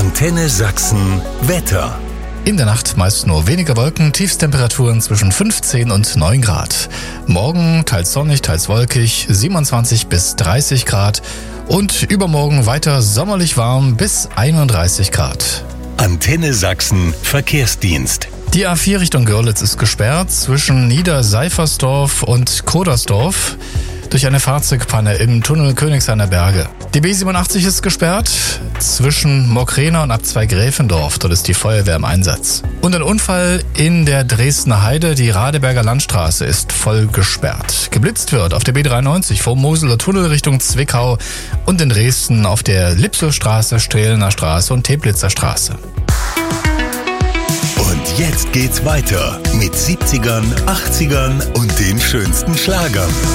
Antenne Sachsen Wetter. In der Nacht meist nur weniger Wolken, Tiefstemperaturen zwischen 15 und 9 Grad. Morgen teils sonnig, teils wolkig, 27 bis 30 Grad. Und übermorgen weiter sommerlich warm bis 31 Grad. Antenne Sachsen Verkehrsdienst. Die A4 Richtung Görlitz ist gesperrt zwischen Niederseifersdorf und Kodersdorf durch eine Fahrzeugpanne im Tunnel Königshainer Berge. Die B87 ist gesperrt zwischen Mockrena und Abzweig Gräfendorf. Dort ist die Feuerwehr im Einsatz. Und ein Unfall in der Dresdner Heide. Die Radeberger Landstraße ist voll gesperrt. Geblitzt wird auf der B93 vom Moseler Tunnel Richtung Zwickau und in Dresden auf der Lipselstraße, Strehlener Straße und Teplitzer Straße. Und jetzt geht's weiter mit 70ern, 80ern und den schönsten Schlagern.